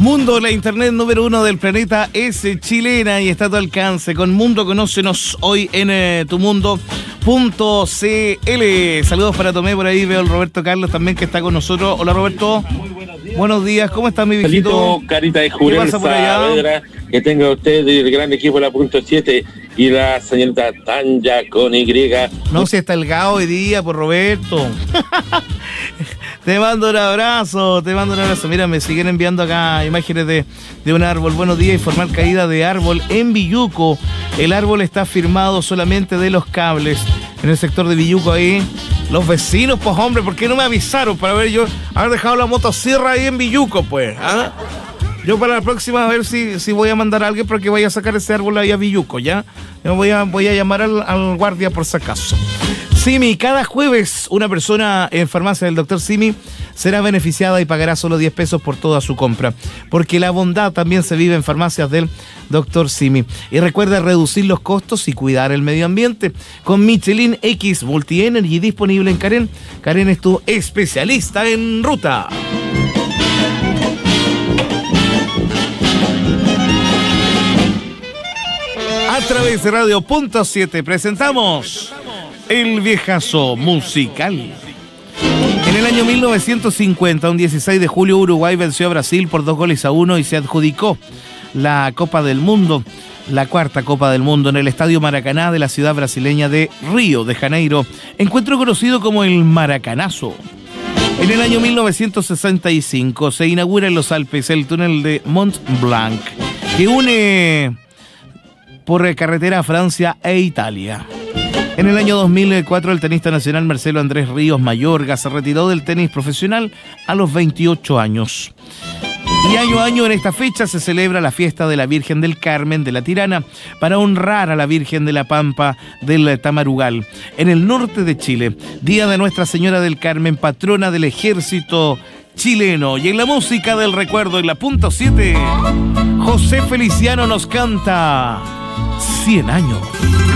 Mundo, la internet número 1 del planeta es chilena y está a tu alcance. Con Mundo, conócenos hoy en tumundo.cl. Saludos para Tomé, por ahí veo al Roberto Carlos también que está con nosotros. Hola Roberto. Muy buenos días. Buenos días, ¿cómo está mi viejito? Salito, carita de Jurel Saavedra, que tenga usted del gran equipo de la punto 7 y la señorita Tanya con Y. No, si está el Gao hoy día, por Roberto. Te mando un abrazo. Mira, me siguen enviando acá imágenes de un árbol. Buenos días, informal caída de árbol en Villuco. El árbol está firmado solamente de los cables. En el sector de Villuco ahí. Los vecinos, pues hombre, ¿por qué no me avisaron para haber dejado la motosierra ahí en Villuco, pues? ¿Ah? Yo para la próxima a ver si voy a mandar a alguien para que vaya a sacar ese árbol ahí a Villuco, ¿ya? Yo voy a llamar al guardia por si acaso. Simi, cada jueves una persona en farmacia del Dr. Simi será beneficiada y pagará solo 10 pesos por toda su compra, porque la bondad también se vive en farmacias del Dr. Simi. Y recuerda reducir los costos y cuidar el medio ambiente con Michelin X Multi Energy disponible en Karen. Karen es tu especialista en ruta. A través de Radio.7 presentamos El Viejazo Musical. En el año 1950, un 16 de julio, Uruguay venció a Brasil por 2-1 y se adjudicó la Copa del Mundo, la cuarta Copa del Mundo, en el Estadio Maracaná de la ciudad brasileña de Río de Janeiro, encuentro conocido como el Maracanazo. En el año 1965 se inaugura en los Alpes el túnel de Mont Blanc, que une por carretera a Francia e Italia. En el año 2004, el tenista nacional Marcelo Andrés Ríos Mayorga se retiró del tenis profesional a los 28 años. Y año a año en esta fecha se celebra la fiesta de la Virgen del Carmen de la Tirana para honrar a la Virgen de la Pampa del Tamarugal, en el norte de Chile. Día de Nuestra Señora del Carmen, patrona del ejército chileno. Y en la música del recuerdo, en la punto 7, José Feliciano nos canta 100 años.